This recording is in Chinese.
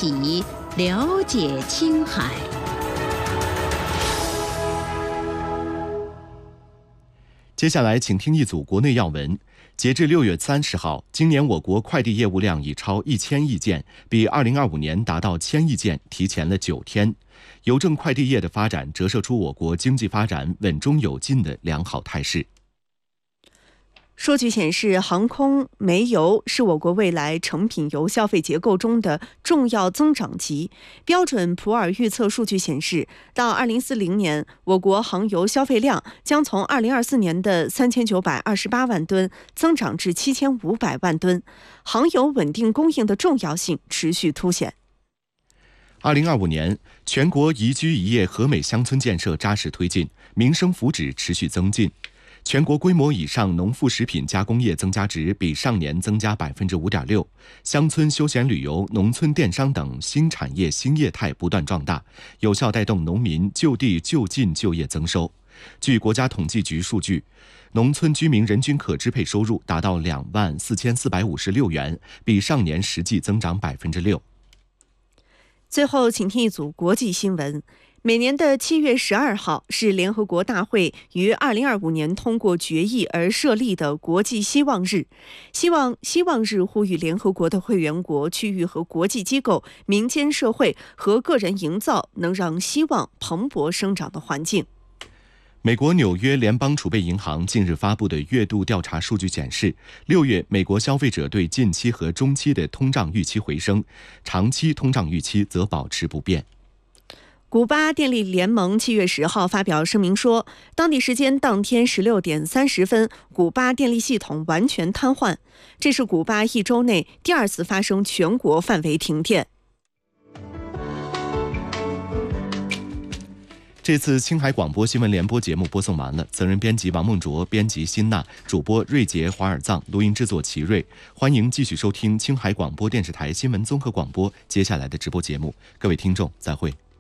起了解青海。 接下来请听一组国内要闻。截至6月30号，今年我国快递业务量已超1000亿件，比2025年达到1000亿件提前了9天。邮政快递业的发展折射出我国经济发展稳中有进的良好态势。 数据显示，航空、煤油是我国未来成品油消费结构中的重要增长极。标准普尔预测数据显示，到2040年，我国航油消费量将从2024年的3928万吨增长至7500万吨，航油稳定供应的重要性持续凸显。 2025年，全国宜居宜业和美乡村建设扎实推进，民生福祉持续增进。全国规模以上农副食品加工业增加值比上年增加 5.6%， 乡村休闲旅游、农村电商等新产业新业态不断壮大，有效带动农民就地就近就业增收。据国家统计局数据，农村居民人均可支配收入达到24456元，比上年实际增长 6%。 最后请听一组国际新闻。每年的7月12号是联合国大会于2025年通过决议而设立的国际希望日。希望日呼吁联合国的会员国、区域和国际机构、民间社会和个人营造能让希望蓬勃生长的环境。 美国纽约联邦储备银行近日发布的月度调查数据显示，6月美国消费者对近期和中期的通胀预期回升，长期通胀预期则保持不变。 古巴电力联盟7月10号发表声明说，当地时间当天16点30分，古巴电力系统完全瘫痪，这是古巴一周内第2次发生全国范围停电。 这次青海广播新闻联播节目播送完了，责任编辑王梦卓，编辑辛娜，主播瑞杰、华尔藏，录音制作齐瑞。欢迎继续收听青海广播电视台新闻综合广播接下来的直播节目，各位听众再会。